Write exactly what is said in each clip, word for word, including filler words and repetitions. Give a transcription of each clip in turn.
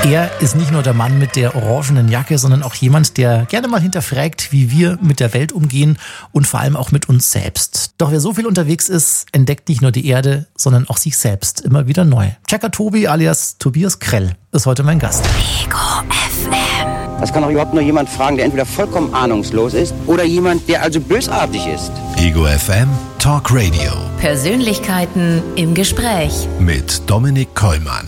Er ist nicht nur der Mann mit der orangenen Jacke, sondern auch jemand, der gerne mal hinterfragt, wie wir mit der Welt umgehen und vor allem auch mit uns selbst. Doch wer so viel unterwegs ist, entdeckt nicht nur die Erde, sondern auch sich selbst immer wieder neu. Checker Tobi alias Tobias Krell ist heute mein Gast. Ego F M. Das kann auch überhaupt nur jemand fragen, der entweder vollkommen ahnungslos ist oder jemand, der also bösartig ist. Ego F M Talk Radio. Persönlichkeiten im Gespräch. Mit Dominik Kollmann.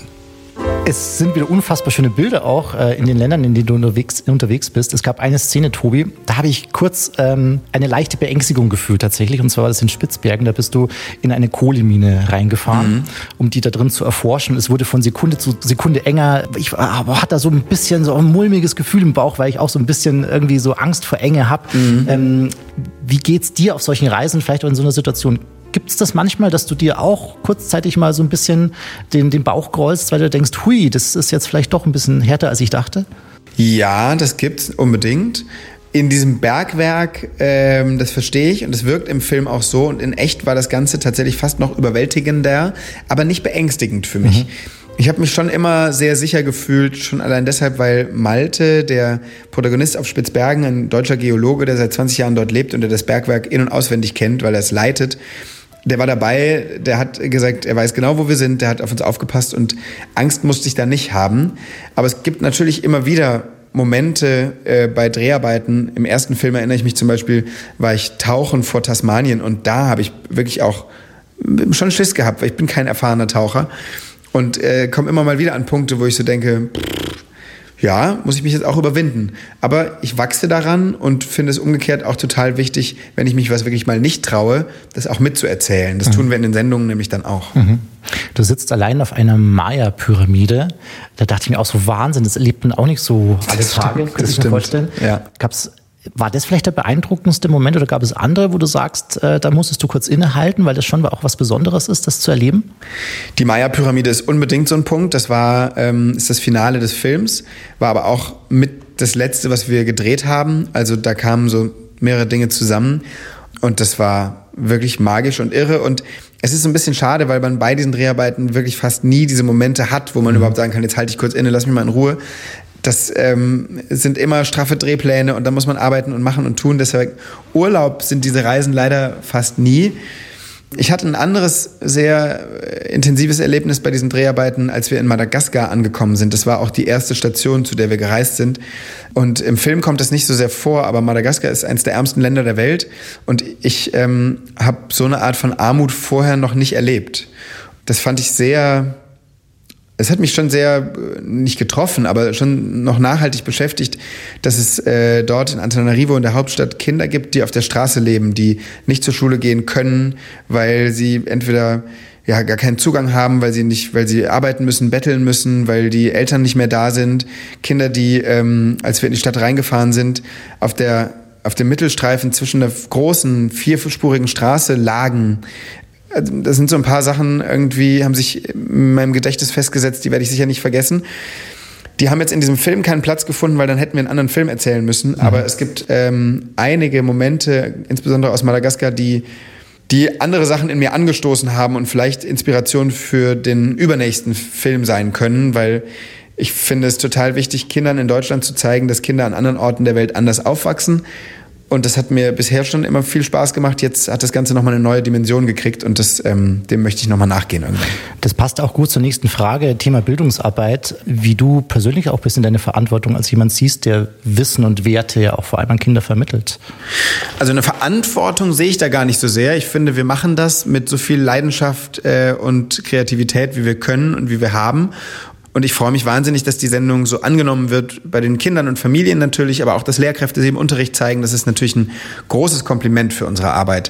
Es sind wieder unfassbar schöne Bilder auch äh, in den Ländern, in denen du unterwegs, unterwegs bist. Es gab eine Szene, Tobi, da habe ich kurz ähm, eine leichte Beängstigung gefühlt tatsächlich. Und zwar war das in Spitzbergen, da bist du in eine Kohlemine reingefahren, mhm. um die da drin zu erforschen. Es wurde von Sekunde zu Sekunde enger. Ich äh, hatte da so ein bisschen so ein mulmiges Gefühl im Bauch, weil ich auch so ein bisschen irgendwie so Angst vor Enge habe. Mhm. Ähm, wie geht's dir auf solchen Reisen, vielleicht auch in so einer Situation? Gibt es das manchmal, dass du dir auch kurzzeitig mal so ein bisschen den, den Bauch grollst, weil du denkst, hui, das ist jetzt vielleicht doch ein bisschen härter, als ich dachte? Ja, das gibt's unbedingt. In diesem Bergwerk, ähm, das verstehe ich und es wirkt im Film auch so und in echt war das Ganze tatsächlich fast noch überwältigender, aber nicht beängstigend für mich. Mhm. Ich habe mich schon immer sehr sicher gefühlt, schon allein deshalb, weil Malte, der Protagonist auf Spitzbergen, ein deutscher Geologe, der seit zwanzig Jahren dort lebt und der das Bergwerk in- und auswendig kennt, weil er es leitet, der war dabei, der hat gesagt, er weiß genau, wo wir sind, der hat auf uns aufgepasst und Angst musste ich da nicht haben. Aber es gibt natürlich immer wieder Momente äh, bei Dreharbeiten. Im ersten Film erinnere ich mich zum Beispiel, war ich tauchen vor Tasmanien und da habe ich wirklich auch schon Schiss gehabt, weil ich bin kein erfahrener Taucher und äh, komme immer mal wieder an Punkte, wo ich so denke, pff, ja, muss ich mich jetzt auch überwinden. Aber ich wachse daran und finde es umgekehrt auch total wichtig, wenn ich mich was wirklich mal nicht traue, das auch mitzuerzählen. Das mhm. tun wir in den Sendungen nämlich dann auch. Mhm. Du sitzt allein auf einer Maya-Pyramide. Da dachte ich mir auch so, Wahnsinn, das erlebt man auch nicht so alle Tage, könnte ich mir vorstellen. Ja. Gab's War das vielleicht der beeindruckendste Moment oder gab es andere, wo du sagst, äh, da musstest du kurz innehalten, weil das schon auch was Besonderes ist, das zu erleben? Die Maya-Pyramide ist unbedingt so ein Punkt. Das war ähm, ist das Finale des Films, war aber auch mit das Letzte, was wir gedreht haben. Also da kamen so mehrere Dinge zusammen und das war wirklich magisch und irre. Und es ist so ein bisschen schade, weil man bei diesen Dreharbeiten wirklich fast nie diese Momente hat, wo man mhm. überhaupt sagen kann, jetzt halte ich kurz inne, lass mich mal in Ruhe. Das ähm, sind immer straffe Drehpläne und da muss man arbeiten und machen und tun. Deshalb Urlaub sind diese Reisen leider fast nie. Ich hatte ein anderes sehr intensives Erlebnis bei diesen Dreharbeiten, als wir in Madagaskar angekommen sind. Das war auch die erste Station, zu der wir gereist sind. Und im Film kommt das nicht so sehr vor, aber Madagaskar ist eines der ärmsten Länder der Welt. Und ich ähm, habe so eine Art von Armut vorher noch nicht erlebt. Das fand ich sehr... Es hat mich schon sehr, nicht getroffen, aber schon noch nachhaltig beschäftigt, dass es äh, dort in Antananarivo in der Hauptstadt Kinder gibt, die auf der Straße leben, die nicht zur Schule gehen können, weil sie entweder ja gar keinen Zugang haben, weil sie nicht, weil sie arbeiten müssen, betteln müssen, weil die Eltern nicht mehr da sind. Kinder, die, ähm, als wir in die Stadt reingefahren sind, auf der auf dem Mittelstreifen zwischen der großen vierspurigen Straße lagen. Das sind so ein paar Sachen irgendwie, haben sich in meinem Gedächtnis festgesetzt, die werde ich sicher nicht vergessen. Die haben jetzt in diesem Film keinen Platz gefunden, weil dann hätten wir einen anderen Film erzählen müssen. Mhm. Aber es gibt ähm, einige Momente, insbesondere aus Madagaskar, die, die andere Sachen in mir angestoßen haben und vielleicht Inspiration für den übernächsten Film sein können, weil ich finde es total wichtig, Kindern in Deutschland zu zeigen, dass Kinder an anderen Orten der Welt anders aufwachsen. Und das hat mir bisher schon immer viel Spaß gemacht. Jetzt hat das Ganze nochmal eine neue Dimension gekriegt und das, ähm, dem möchte ich nochmal nachgehen irgendwann. Das passt auch gut zur nächsten Frage, Thema Bildungsarbeit. Wie du persönlich auch ein bisschen deine Verantwortung als jemand siehst, der Wissen und Werte ja auch vor allem an Kinder vermittelt. Also eine Verantwortung sehe ich da gar nicht so sehr. Ich finde, wir machen das mit so viel Leidenschaft äh, und Kreativität, wie wir können und wie wir haben. Und ich freue mich wahnsinnig, dass die Sendung so angenommen wird bei den Kindern und Familien natürlich, aber auch, dass Lehrkräfte sie im Unterricht zeigen. Das ist natürlich ein großes Kompliment für unsere Arbeit.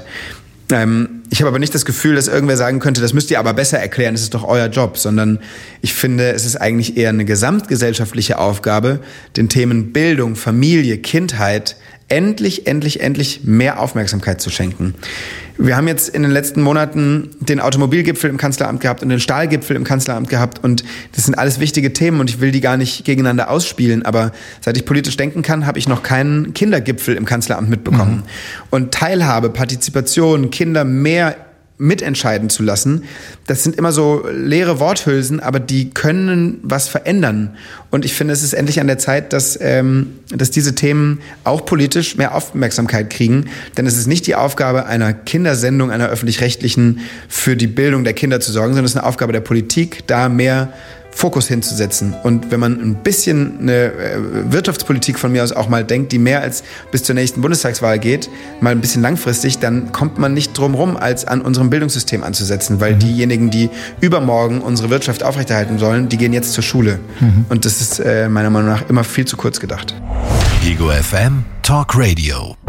Ähm, ich habe aber nicht das Gefühl, dass irgendwer sagen könnte, das müsst ihr aber besser erklären, das ist doch euer Job, sondern ich finde, es ist eigentlich eher eine gesamtgesellschaftliche Aufgabe, den Themen Bildung, Familie, Kindheit endlich, endlich, endlich mehr Aufmerksamkeit zu schenken. Wir haben jetzt in den letzten Monaten den Automobilgipfel im Kanzleramt gehabt und den Stahlgipfel im Kanzleramt gehabt und das sind alles wichtige Themen und ich will die gar nicht gegeneinander ausspielen, aber seit ich politisch denken kann, habe ich noch keinen Kindergipfel im Kanzleramt mitbekommen. Mhm. Und Teilhabe, Partizipation, Kinder mehr mitentscheiden zu lassen, das sind immer so leere Worthülsen, aber die können was verändern. Und ich finde, es ist endlich an der Zeit, dass, ähm, dass diese Themen auch politisch mehr Aufmerksamkeit kriegen. Denn es ist nicht die Aufgabe einer Kindersendung, einer öffentlich-rechtlichen, für die Bildung der Kinder zu sorgen, sondern es ist eine Aufgabe der Politik, da mehr Fokus hinzusetzen. Und wenn man ein bisschen eine Wirtschaftspolitik von mir aus auch mal denkt, die mehr als bis zur nächsten Bundestagswahl geht, mal ein bisschen langfristig, dann kommt man nicht drum rum, als an unserem Bildungssystem anzusetzen, weil mhm. diejenigen, die übermorgen unsere Wirtschaft aufrechterhalten sollen, die gehen jetzt zur Schule. Mhm. Und das ist äh, meiner Meinung nach immer viel zu kurz gedacht. Ego F M Talk Radio.